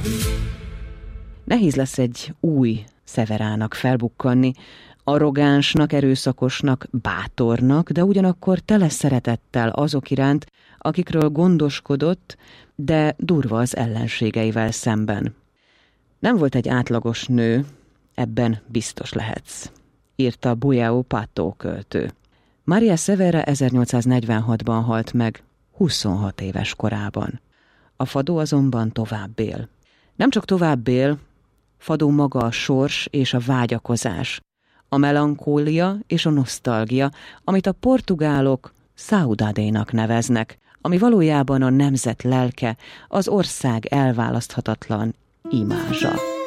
Nehéz lesz egy új Severának felbukkanni, arrogánsnak, erőszakosnak, bátornak, de ugyanakkor tele szeretettel azok iránt, akikről gondoskodott, de durva az ellenségeivel szemben. Nem volt egy átlagos nő, ebben biztos lehetsz, írta Bueao Pato költő. Maria Severa 1846-ban halt meg, 26 éves korában. A Fado azonban tovább él. Nem csak tovább él, Fado maga a sors és a vágyakozás, a melankólia és a nosztalgia, amit a portugálok saudade-nak neveznek, ami valójában a nemzet lelke, az ország elválaszthatatlan imázsa.